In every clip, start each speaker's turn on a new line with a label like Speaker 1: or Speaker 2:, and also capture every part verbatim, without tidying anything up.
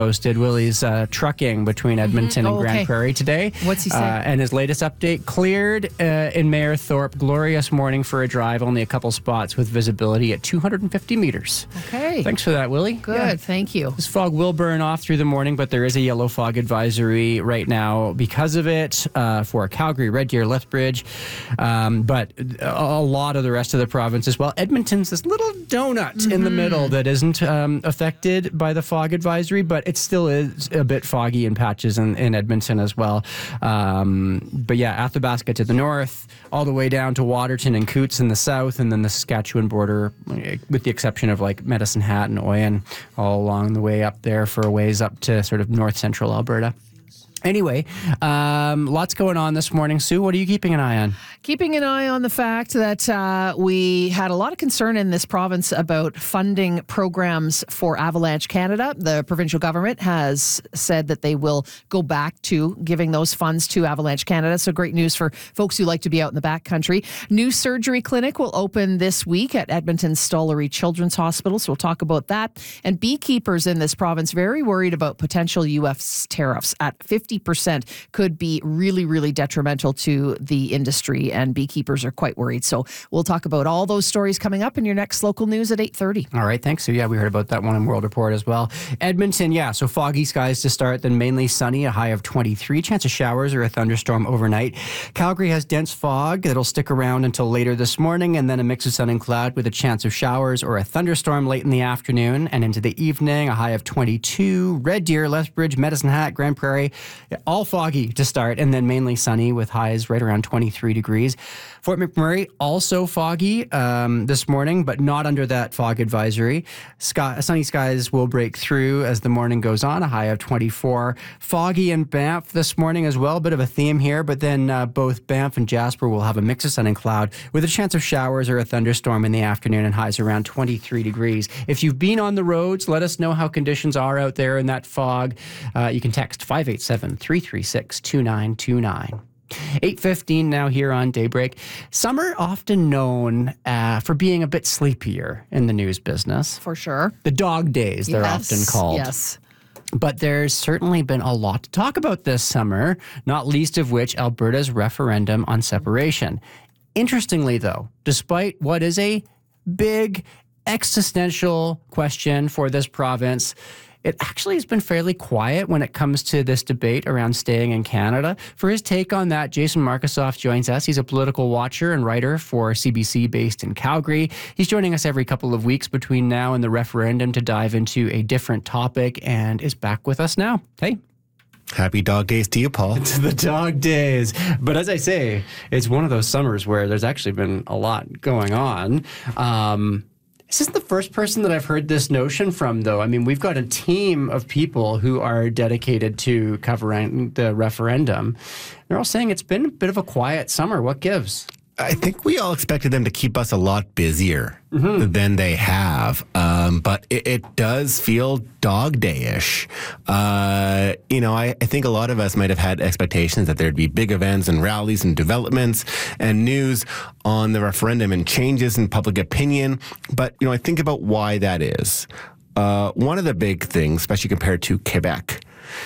Speaker 1: posted Willie's uh, trucking between Edmonton
Speaker 2: Mm-hmm.
Speaker 1: and
Speaker 2: Oh,
Speaker 1: Grand
Speaker 2: okay.
Speaker 1: Prairie today.
Speaker 2: What's he say?
Speaker 1: Uh, and his latest update, cleared uh, in Mayor Thorpe. Glorious morning for a drive, only a couple spots with visibility at two hundred fifty meters.
Speaker 2: Okay.
Speaker 1: Thanks for that, Willie.
Speaker 2: Good.
Speaker 1: Yeah.
Speaker 2: Thank you.
Speaker 1: This fog will burn off through the morning, but there is a yellow fog advisory right now because of it uh, for Calgary, Red Deer, Lethbridge, um, but a lot of the rest of the province as well. Edmonton's this little donut mm-hmm. in the middle that isn't um, affected by the fog advisory, but it still is a bit foggy in patches in, in Edmonton as well. Um, but yeah, Athabasca to the north, all the way down to Waterton and Coots in the south, and then the Saskatchewan border, with the exception of like Medicine Hat and Oyen, all along the way up there for a ways up to sort of north central Alberta. Anyway, um, lots going on this morning. Sue, what are you keeping an eye on?
Speaker 2: Keeping an eye on the fact that uh, we had a lot of concern in this province about funding programs for Avalanche Canada. The provincial government has said that they will go back to giving those funds to Avalanche Canada. So great news for folks who like to be out in the backcountry. New surgery clinic will open this week at Edmonton's Stollery Children's Hospital. So we'll talk about that. And beekeepers in this province very worried about potential U S tariffs at fifty percent could be really, really detrimental to the industry, and beekeepers are quite worried. So we'll talk about all those stories coming up in your next local news at eight thirty.
Speaker 1: All right, thanks. So yeah, we heard about that one in World Report as well. Edmonton, yeah, so foggy skies to start, then mainly sunny, a high of twenty-three. Chance of showers or a thunderstorm overnight. Calgary has dense fog that'll stick around until later this morning, and then a mix of sun and cloud with a chance of showers or a thunderstorm late in the afternoon and into the evening, a high of twenty-two. Red Deer, Lethbridge, Medicine Hat, Grand Prairie, all foggy to start, and then mainly sunny with highs right around twenty-three degrees. Fort McMurray, also foggy um, this morning, but not under that fog advisory. Sky, sunny skies will break through as the morning goes on, a high of twenty-four. Foggy in Banff this morning as well, bit of a theme here, but then uh, both Banff and Jasper will have a mix of sun and cloud with a chance of showers or a thunderstorm in the afternoon and highs around twenty-three degrees. If you've been on the roads, let us know how conditions are out there in that fog. Uh, you can text five eight seven, three three six, two nine two nine. eight fifteen now here on Daybreak. Summer often known uh, for being a bit sleepier in the news business.
Speaker 2: For sure.
Speaker 1: The dog days, they're
Speaker 2: Yes,
Speaker 1: often called.
Speaker 2: Yes.
Speaker 1: But there's certainly been a lot to talk about this summer, not least of which Alberta's referendum on separation. Interestingly, though, despite what is a big existential question for this province, it actually has been fairly quiet when it comes to this debate around staying in Canada. For his take on that, Jason Markusoff joins us. He's a political watcher and writer for C B C based in Calgary. He's joining us every couple of weeks between now and the referendum to dive into a different topic, and is back with us now. Hey.
Speaker 3: Happy dog days to you, Paul.
Speaker 1: It's the dog days. But as I say, it's one of those summers where there's actually been a lot going on. Um, This isn't the first person that I've heard this notion from, though. I mean, we've got a team of people who are dedicated to covering the referendum. They're all saying it's been a bit of a quiet summer. What gives?
Speaker 3: I think we all expected them to keep us a lot busier mm-hmm. than they have. Um, but it, it does feel dog day-ish. Uh, you know, I, I think a lot of us might have had expectations that there'd be big events and rallies and developments and news on the referendum and changes in public opinion. But, you know, I think about why that is. Uh, one of the big things, especially compared to Quebec,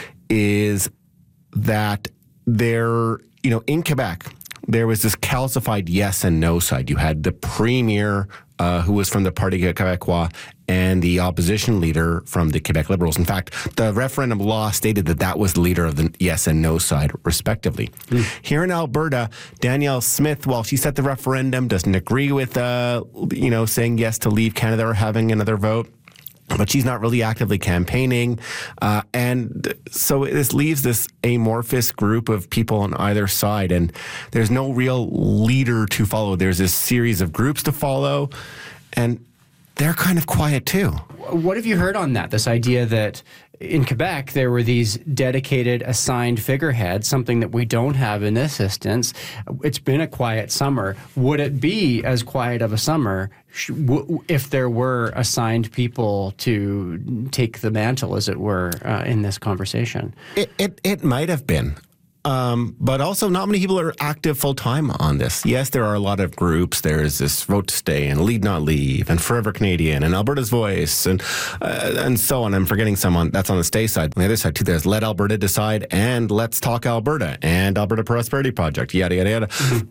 Speaker 3: is that there, you know, in Quebec, there was this calcified yes and no side. You had the premier, uh, who was from the Parti Québécois, and the opposition leader from the Quebec Liberals. In fact, the referendum law stated that that was the leader of the yes and no side, respectively. Mm. Here in Alberta, Danielle Smith, while she set the referendum, doesn't agree with, uh, you know, saying yes to leave Canada or having another vote. But she's not really actively campaigning. Uh, and so this leaves this amorphous group of people on either side. And there's no real leader to follow. There's this series of groups to follow. And they're kind of quiet too.
Speaker 1: What have you heard on that? This idea that in Quebec, there were these dedicated assigned figureheads, something that we don't have in this instance. It's been a quiet summer. Would it be as quiet of a summer if there were assigned people to take the mantle, as it were, uh, in this conversation?
Speaker 3: It, it, it might have been. Um, but also not many people are active full-time on this. Yes, there are a lot of groups. There's this Vote to Stay and Lead Not Leave and Forever Canadian and Alberta's Voice and uh, and so on. I'm forgetting someone. That's on the Stay side. On the other side, too, there's Let Alberta Decide and Let's Talk Alberta and Alberta Prosperity Project, yada, yada, yada. Mm-hmm.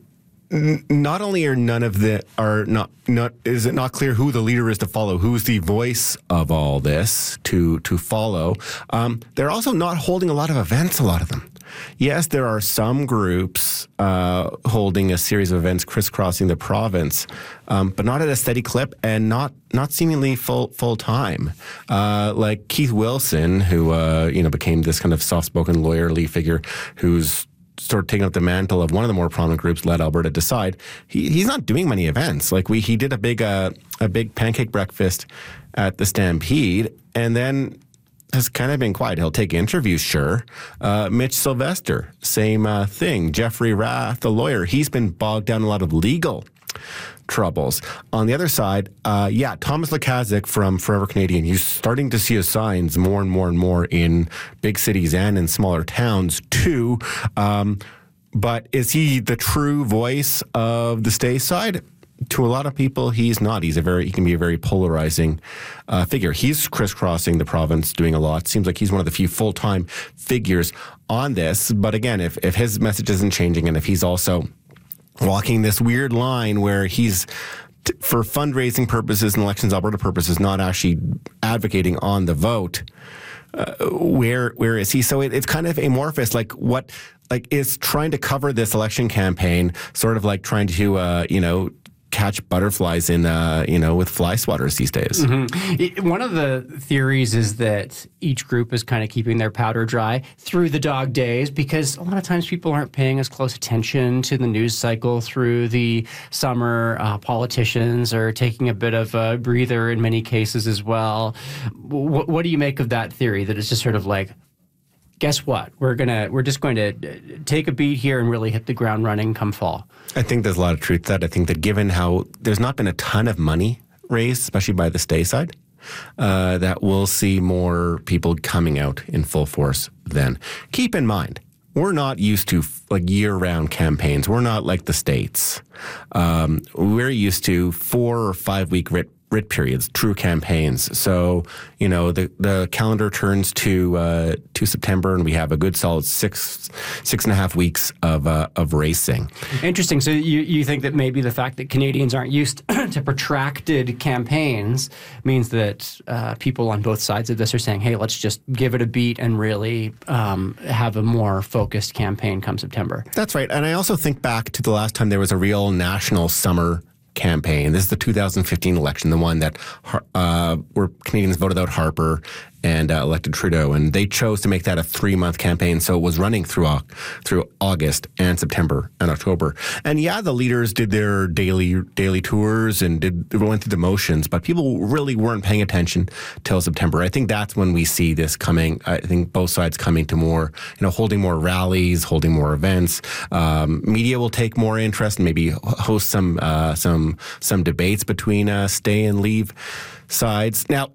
Speaker 3: Not only are none of the are not not is it not clear who the leader is to follow, who's the voice of all this to to follow. Um, they're also not holding a lot of events. A lot of them. Yes, there are some groups uh, holding a series of events crisscrossing the province, um, but not at a steady clip and not not seemingly full full time. Uh, like Keith Wilson, who uh, you know became this kind of soft spoken lawyerly figure, who's sort of taking up the mantle of one of the more prominent groups, Let Alberta Decide. He, he's not doing many events. Like we, he did a big, uh, a big pancake breakfast at the Stampede, and then has kind of been quiet. He'll take interviews, sure. Uh, Mitch Sylvester, same uh, thing. Jeffrey Rath, the lawyer, he's been bogged down in a lot of legal troubles. On the other side, uh, yeah, Thomas Lukaszuk from Forever Canadian, he's starting to see his signs more and more and more in big cities and in smaller towns too. Um, but is he the true voice of the Stay side? To a lot of people, he's not. He's a very, he can be a very polarizing uh, figure. He's crisscrossing the province, doing a lot. Seems like he's one of the few full-time figures on this. But again, if, if his message isn't changing and if he's also walking this weird line where he's, t- for fundraising purposes and Elections Alberta purposes, not actually advocating on the vote, uh, where where is he? So it, it's kind of amorphous. Like what, like is trying to cover this election campaign, sort of like trying to, uh, you know, catch butterflies in, uh, you know, with fly swatters these days.
Speaker 1: Mm-hmm. It, one of the theories is that each group is kind of keeping their powder dry through the dog days because a lot of times people aren't paying as close attention to the news cycle through the summer. Uh, politicians are taking a bit of a breather in many cases as well. W- what do you make of that theory that it's just sort of like, guess what? We're gonna we're just going to take a beat here and really hit the ground running come fall.
Speaker 3: I think there's a lot of truth to that. I think that given how there's not been a ton of money raised, especially by the Stay side, uh, that we'll see more people coming out in full force then. Keep in mind, we're not used to like year-round campaigns. We're not like the States. Um, we're used to four or five-week writ writ periods, true campaigns. So, you know, the the calendar turns to uh, to September, and we have a good solid six six and a half weeks of uh, of racing.
Speaker 1: Interesting. So you you think that maybe the fact that Canadians aren't used to protracted campaigns means that uh, people on both sides of this are saying, "Hey, let's just give it a beat and really um, have a more focused campaign come September."
Speaker 3: That's right. And I also think back to the last time there was a real national summer campaign. This is the two thousand fifteen election, the one that uh, where Canadians voted out Harper and uh, elected Trudeau, and they chose to make that a three-month campaign, so it was running through uh, through August and September and October. And yeah, the leaders did their daily daily tours and did went through the motions, but people really weren't paying attention till September. I think that's when we see this coming. I think both sides coming to more, you know, holding more rallies, holding more events. Um, media will take more interest and maybe host some uh, some some debates between uh, Stay and Leave sides. Now,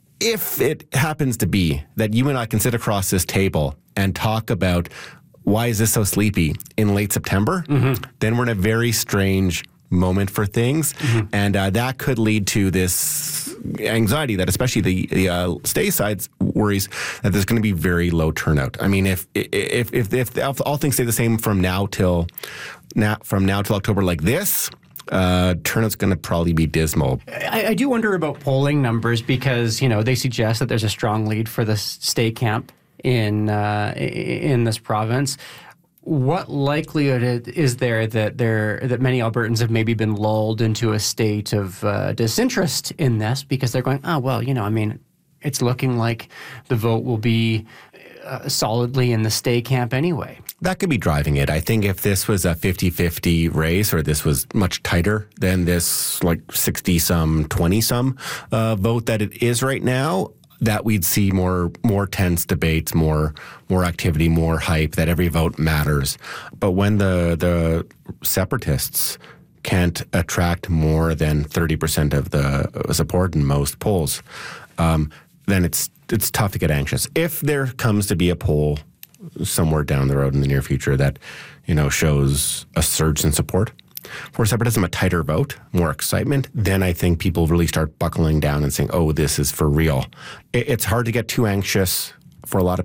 Speaker 3: if it happens to be that you and I can sit across this table and talk about why is this so sleepy in late September, mm-hmm. then we're in a very strange moment for things. Mm-hmm. And uh, that could lead to this anxiety that especially the, the uh, Stay side's worries that there's going to be very low turnout. I mean, if if, if if if all things stay the same from now till now from now till October like this, Uh, turnout's going to probably be dismal.
Speaker 1: I, I do wonder about polling numbers because, you know, they suggest that there's a strong lead for the Stay camp in uh, in this province. What likelihood is there that there that many Albertans have maybe been lulled into a state of uh, disinterest in this because they're going, oh, well, you know, I mean, it's looking like the vote will be uh, solidly in the Stay camp anyway.
Speaker 3: That could be driving it. I think if this was a fifty-fifty race or this was much tighter than this like sixty-some, twenty-some uh, vote that it is right now, that we'd see more more tense debates, more more activity, more hype, that every vote matters. But when the the separatists can't attract more than thirty percent of the support in most polls, um, then it's it's tough to get anxious. If there comes to be a poll somewhere down the road in the near future that, you know, shows a surge in support for separatism, a tighter vote, more excitement, then I think people really start buckling down and saying, oh, this is for real. It's hard to get too anxious for a lot of